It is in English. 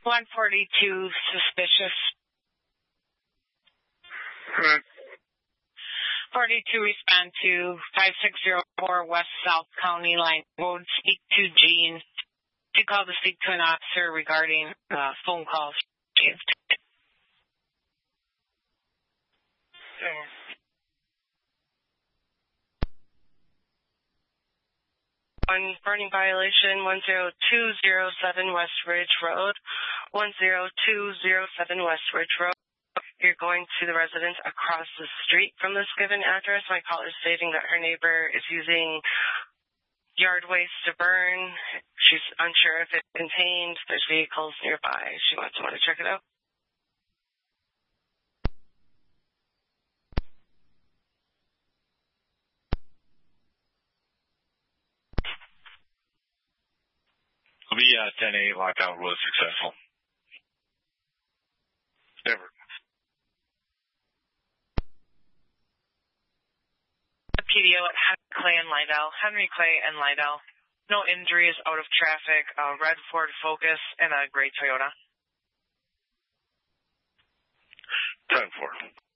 142 suspicious. Right. 42 respond to 5604 West South County Line Road. Speak to Gene. She called to speak to an officer regarding phone calls. 1 burning violation 10207 West Ridge Road. 10207 West Ridge Road. You're going to the residence across the street from this given address. My caller is stating that her neighbor is using yard waste to burn. She's unsure if it's contained. There's vehicles nearby. She wants someone to check it out. The 10-8 lockdown was successful. Never. PDO at Clay and Lydell. Henry Clay and Lydell. No injuries, out of traffic, a red Ford Focus, and a gray Toyota. 10-4.